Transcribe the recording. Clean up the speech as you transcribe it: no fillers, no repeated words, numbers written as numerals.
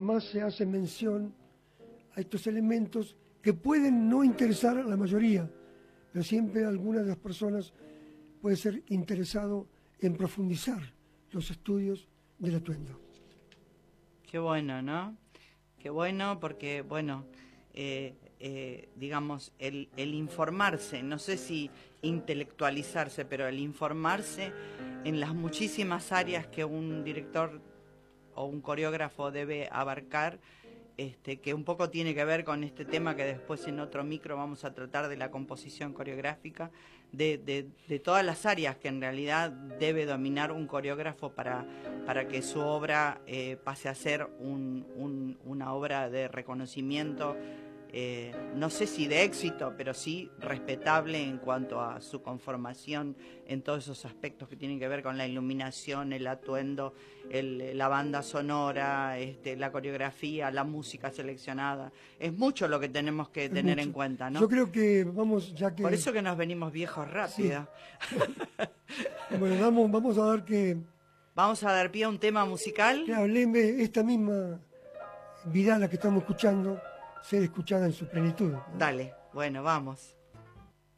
jamás se hace mención a estos elementos que pueden no interesar a la mayoría, pero siempre alguna de las personas puede ser interesado en profundizar los estudios del atuendo. Qué bueno, ¿no? Qué bueno porque, bueno, digamos, el informarse, no sé si intelectualizarse, pero el informarse en las muchísimas áreas que un director o un coreógrafo debe abarcar, que un poco tiene que ver con este tema que después en otro micro vamos a tratar de la composición coreográfica, de todas las áreas que en realidad debe dominar un coreógrafo para que su obra pase a ser una obra de reconocimiento, no sé si de éxito, pero sí respetable en cuanto a su conformación en todos esos aspectos que tienen que ver con la iluminación, el atuendo, la banda sonora, la coreografía, la música seleccionada. Es mucho lo que tenemos que tener en cuenta, ¿no? Yo creo que vamos, ya que... Por eso que nos venimos viejos rápido. Sí. Bueno, vamos a dar que... Vamos a dar pie a un tema musical. Que hableme esta misma Vidala que estamos escuchando, ser escuchada en su plenitud, ¿no? Dale, bueno, vamos.